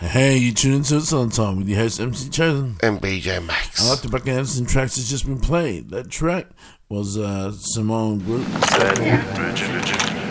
Hey, you tune into It's On Time with your host MC Chosen and BJ Max. I like the Beck Anderson tracks that's just been played. That track was Simone Group.